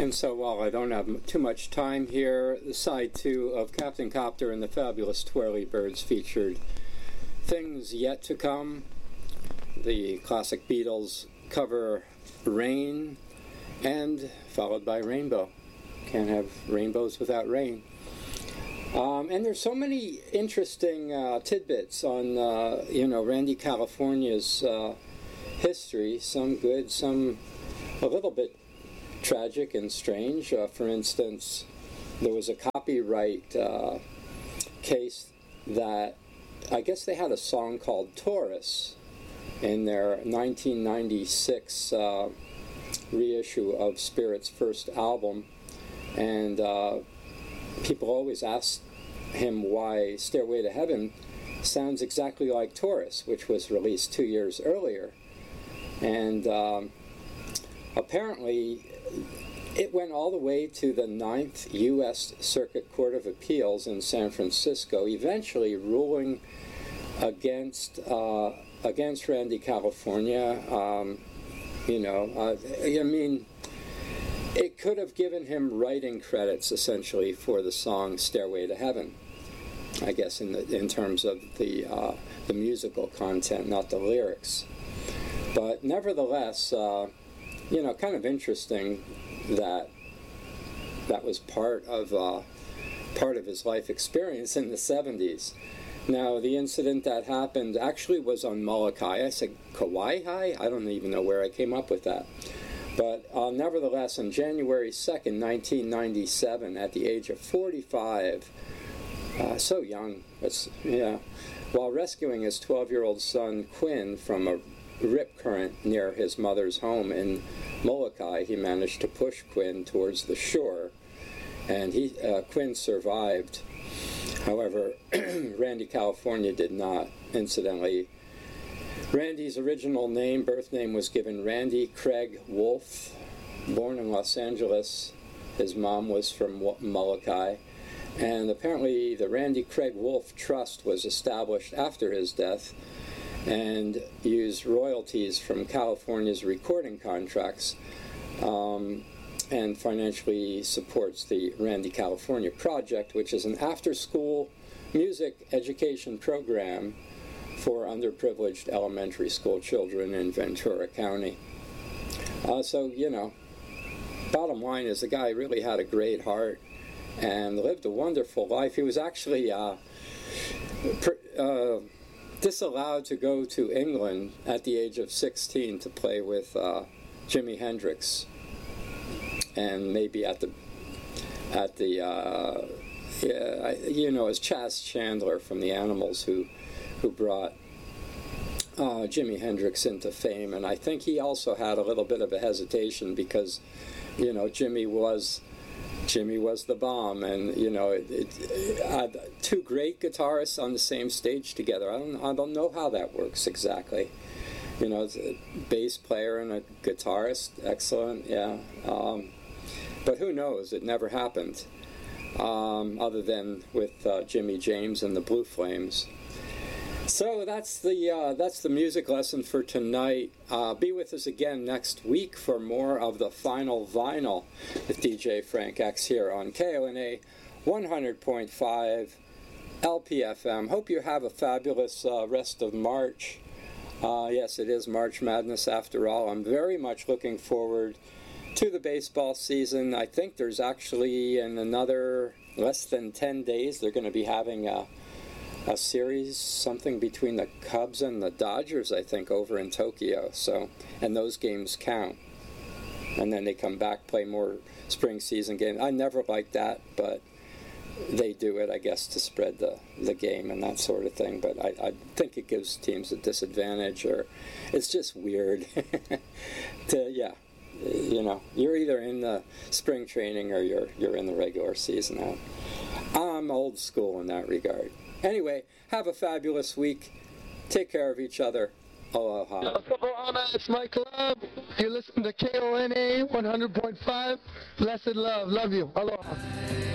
And so while I don't have too much time here, the side 2 of Captain Copter and the Fabulous Twirly Birds featured Things Yet to Come, the classic Beatles cover Rain, and followed by Rainbow. Can't have rainbows without rain. And there's so many interesting tidbits on, Randy California's history, some good, some a little bit tragic and strange. For instance, there was a copyright case that I guess they had a song called Taurus in their 1996 reissue of Spirit's first album, and people always asked him why Stairway to Heaven sounds exactly like Taurus, which was released 2 years earlier. And apparently it went all the way to the 9th U.S. Circuit Court of Appeals in San Francisco, eventually ruling against Randy California. It could have given him writing credits, essentially, for the song Stairway to Heaven, I guess, in terms of the musical content, not the lyrics. But nevertheless, kind of interesting that was part of his life experience in the 70s. Now, the incident that happened actually was on Molokai. I said Kauai? I don't even know where I came up with that. But nevertheless, on January 2nd, 1997, at the age of 45, so young, while rescuing his 12-year-old son Quinn from a rip current near his mother's home in Molokai, he managed to push Quinn towards the shore, and Quinn survived. However, Randy California did not. Incidentally, Randy's original birth name was given Randy Craig Wolf. Born in Los Angeles, his mom was from Molokai, and apparently the Randy Craig Wolf Trust was established after his death and used royalties from California's recording contracts and financially supports the Randy California Project, which is an after-school music education program for underprivileged elementary school children in Ventura County. Bottom line is the guy really had a great heart and lived a wonderful life. He was actually disallowed to go to England at the age of 16 to play with Jimi Hendrix, and maybe as Chas Chandler from the Animals who brought Jimi Hendrix into fame. And I think he also had a little bit of a hesitation because, Jimmy was the bomb, and two great guitarists on the same stage together. I don't know how that works exactly. It's a bass player and a guitarist, excellent, yeah. But who knows? It never happened, other than with Jimmy James and the Blue Flames. So that's the music lesson for tonight. Be with us again next week for more of the Final Vinyl with DJ Frank X here on KONA 100.5 LPFM. Hope you have a fabulous rest of March. Yes, it is March Madness after all. I'm very much looking forward to the baseball season. I think there's actually in another less than 10 days they're going to be having a series, something between the Cubs and the Dodgers, I think, over in Tokyo. So, and those games count. And then they come back, play more spring season games. I never liked that, but they do it, I guess, to spread the game and that sort of thing. But I think it gives teams a disadvantage, or it's just weird. You're either in the spring training or you're in the regular season. I'm old school in that regard. Anyway, have a fabulous week. Take care of each other. Aloha. It's my club. You listen to KONA 100.5. Blessed love. Love you. Aloha.